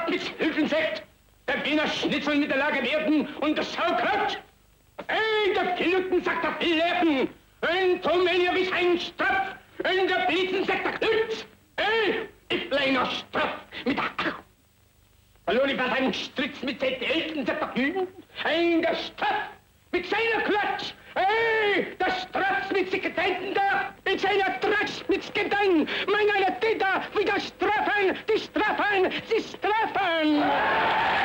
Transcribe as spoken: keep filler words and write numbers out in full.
Stadt mit Hülsensekt, der Wiener Schnitzel mit der Lage werden und das Saukraut. Ein der Piluten sagt der Filleben, ein Tomenia bis ein Strapf, ein der Blitzen sagt der Knütz, ein ich kleiner Strapf mit der Ach. Verloren was ein Stritz mit seinen Eltern sagt der Kühn, ein der Strapf mit seiner Klatsch, hey, der Strapf mit sich Gedenken da, in seiner Tratsch mit Gedenken, mein einer Täter, wie der Strafen, die Strafen, sie